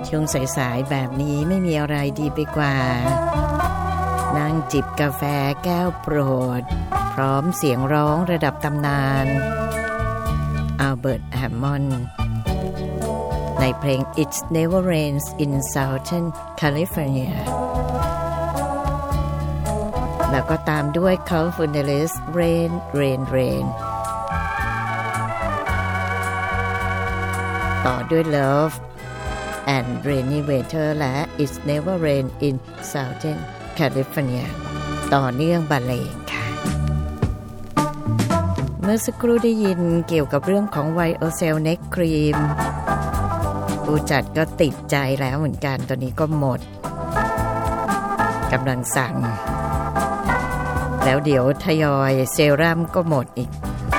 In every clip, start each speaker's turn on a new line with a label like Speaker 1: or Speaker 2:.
Speaker 1: ช่วงสายๆแบบนี้ไม่มีอะไรดีไปกว่านั่งจิบกาแฟแก้วโปรดพร้อมเสียงร้องระดับตำนานอัลเบิร์ต แฮมมอนด์ในเพลง It Never Rains in Southern California แล้วก็ตามด้วย California's Rain Rain Rain ต่อด้วย Love and Rainy Weather และ It Never Rain in Southern California ต่อเนื่องบรรเลงค่ะเมื่อสักครู่ได้ยินเกี่ยวกับเรื่องของ YSL Neck Cream ผู้จัดก็ติดใจแล้วเหมือนกันตอนนี้ก็หมดกำลังสั่งแล้วเดี๋ยวทยอยเซรั่มก็หมดอีก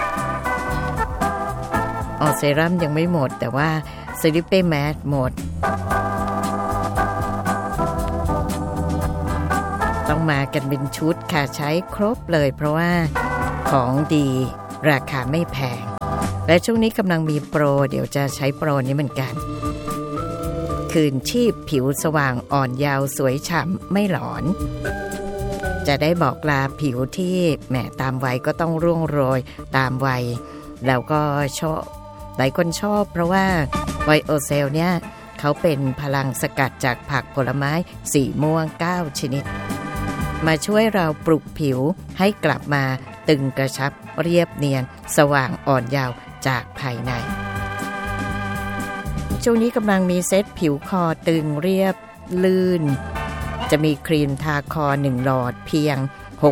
Speaker 1: เซรั่มยังไม่หมดแต่ว่าสลิปเป้แมสหมดต้องมากันเป็นชุดค่ะใช้ครบเลยเพราะว่าของดีราคาไม่แพงและช่วงนี้กำลังมีโปรเดี๋ยวจะใช้โปรนี้เหมือนกันคืนชีพผิวสว่างอ่อนเยาว์สวยฉ่ำไม่หลอนจะได้บอกลาผิวที่แหมตามวัยก็ต้องร่วงโรยตามวัยแล้วก็ชอบหลายคนชอบเพราะว่าไวโอเซลเนี่ยเขาเป็นพลังสกัดจากผักผลไม้สีม่วง9ชนิดมาช่วยเราปลุกผิวให้กลับมาตึงกระชับเรียบเนียนสว่างอ่อนเยาว์จากภายในช่วงนี้กำลังมีเซตผิวคอตึงเรียบลื่นจะมีครีมทาคอ1หลอดเพียง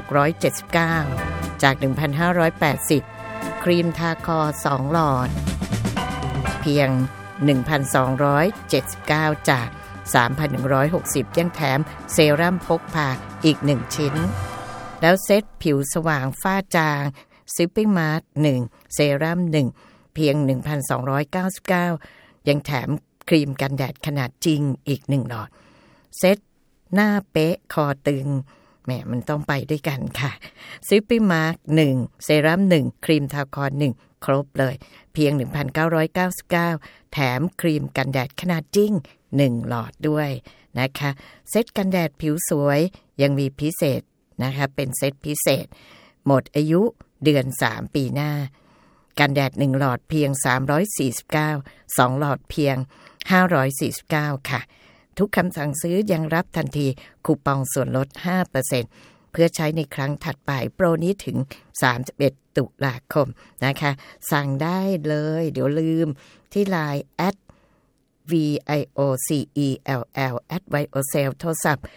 Speaker 1: 679จาก 1,580 ครีมทาคอ2หลอดเพียง 1,279 จาก 3,160 ยังแถมเซรั่มพกพาอีก1ชิ้นแล้วเซตผิวสว่างฝ้าจางซิปปิ้งมาสก์1เซรั่ม1เพียง 1,299 ยังแถมครีมกันแดดขนาดจริงอีก1หลอดเซตหน้าเป๊ะคอตึงแหมมันต้องไปด้วยกันค่ะซิปปิ้งมาสก์1เซรั่ม1ครีมทาคอ1ครบเลยเพียง 1,999 แถมครีมกันแดดขนาดจริง1หลอดด้วยนะคะเซตกันแดดผิวสวยยังมีพิเศษนะคะเป็นเซตพิเศษหมดอายุเดือน3ปีหน้ากันแดด1หลอดเพียง349 2หลอดเพียง549ค่ะทุกคำสั่งซื้อยังรับทันทีคูปองส่วนลด 5% เพื่อใช้ในครั้งถัดไปโปรนี้ถึง31ตุลาคมนะคะสั่งได้เลยเดี๋ยวลืมที่ LINE @VIOCELL @VIOCELL โทรศัพท์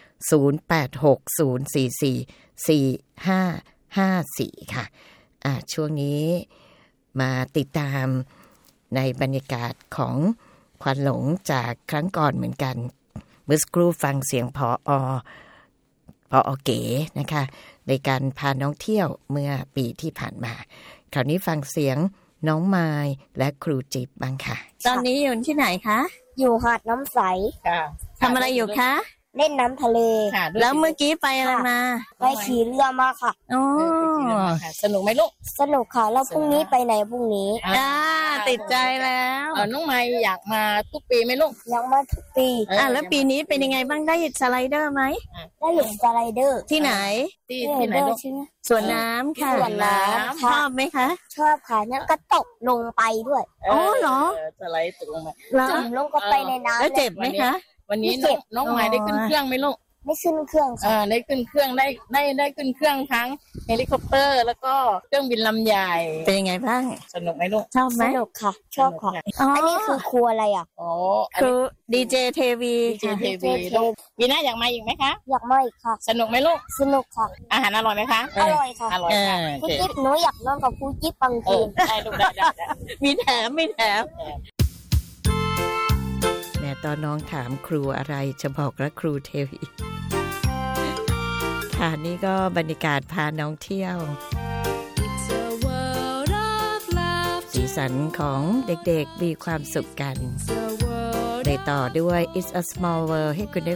Speaker 1: 0860444554ค่ะช่วงนี้มาติดตามในบรรยากาศของควันหลงจากครั้งก่อนเหมือนกันเมื่อสักครู่ฟังเสียงผอ.เก๋นะคะในการพาน้องเที่ยวเมื่อปีที่ผ่านมาคราวนี้ฟังเสียงน้องไมล์และครูจิ๊บบ้างค่ะ
Speaker 2: ตอนนี้อยู่ที่ไหนคะ
Speaker 3: อยู่หาดน้ำใส
Speaker 2: ทำอะไรอยู่คะ
Speaker 3: เล่นน้ำทะเล
Speaker 2: แล้วเมื่อกี้ไปอะไรมา
Speaker 3: ไปขี่เรือมาค่ะ
Speaker 2: สนุกไหมลูก
Speaker 3: สนุกค่ะแล้วพรุ่งนี้ไปไหนพรุ่งนี้
Speaker 2: ติดใจแล้วน้องไมล์อยากมาทุกปีไหมลูก
Speaker 3: อยากมาทุกปี
Speaker 2: แล้วปีนี้เป็นยังไงบ้างได้สไลเดอร์ไหม
Speaker 3: ได้หลุมสไลเดอร์
Speaker 2: ที่ไหนที่ไหนลูกสวนน้ำค่ะ
Speaker 3: สวนน้ำ
Speaker 2: ชอบไหมคะ
Speaker 3: ชอบค่ะนั่นก็ตกลงไปด้วย
Speaker 2: เหรอ
Speaker 3: สไลด์ตกลงมาจุ่มลงก็ไปในน้ำ
Speaker 2: แล้วเจ็บไหมคะ
Speaker 4: วันนี้น้องไมล์ได้ขึ้นเครื่องไหมลูก
Speaker 3: ได้ขึ้นเครื่องค่ะ
Speaker 4: ได้ขึ้นเครื่องได้ขึ้นเครื่องทั้งเฮลิคอปเตอร์แล้วก็เครื่องบินลำใหญ่
Speaker 2: เป็นยังไงบ้าง
Speaker 4: สนุกไหมลูก
Speaker 2: ชอบไหม
Speaker 3: สนุกค่ะชอบค่ะอันนี้คือครัวอะไร
Speaker 2: คือดีเจเทวี
Speaker 4: ลูกปีหน้าอยากมาอีกไหมคะ
Speaker 3: อยากมาอีกค่ะ
Speaker 4: สนุกไหมลูก
Speaker 3: สนุกค่ะ
Speaker 4: อาหารอร่อยไหมคะ
Speaker 3: อร่อยค่ะ
Speaker 4: อร่อยค่ะ
Speaker 3: ครูจิ๊บหนูอยากนอนกับครูจิ๊บบางคืน
Speaker 4: ได้ลูกได้
Speaker 2: มีแถม
Speaker 1: แม่ตอนน้องถามครูอะไรจะบอกละครูเทวีค่ะนี่ก็บรรยากาศพาน้องเที่ยวสีสันของเด็กๆมีความสุขกันเลยต่อด้วย It's a Small World ให้คุณได้